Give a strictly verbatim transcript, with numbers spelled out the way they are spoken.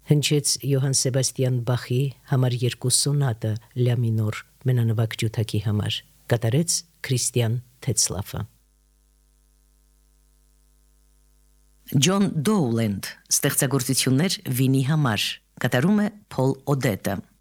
Հնչեց Յոհան Սեբաստիան Բախի համար երկու սոնատը լյա մինոր մենանվագ ջութակի համար, կատարեց Քրիստիան Թեցլաֆը։ Ջոն Դոուլենդ, ստեղծագործություններ վինի համար, կատարում է Փոլ Օդետը։